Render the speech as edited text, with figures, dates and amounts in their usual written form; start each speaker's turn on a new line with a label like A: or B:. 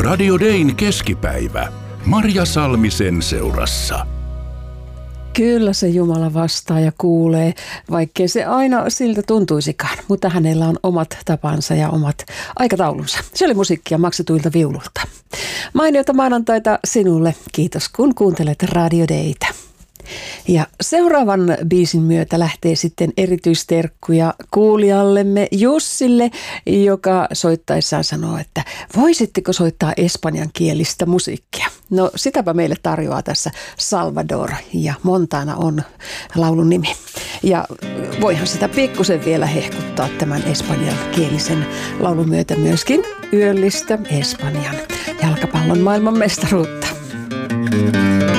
A: Radio Dayn keskipäivä. Marja Salmisen seurassa.
B: Kyllä se Jumala vastaa ja kuulee, vaikkei se aina siltä tuntuisikaan, mutta hänellä on omat tapansa ja omat aikataulunsa. Se oli musiikkia maksetuilta viululta. Mainiota maanantaita sinulle. Kiitos kun kuuntelet Radio Daytä. Ja seuraavan biisin myötä lähtee sitten erityisterkkuja kuulijallemme Jussille, joka soittaessaan sanoo, että voisitteko soittaa espanjankielistä musiikkia. No sitäpä meille tarjoaa tässä Salvador ja Montana on laulun nimi. Ja voihan sitä pikkusen vielä hehkuttaa tämän espanjankielisen laulun myötä myöskin yöllistä Espanjan jalkapallon maailmanmestaruutta.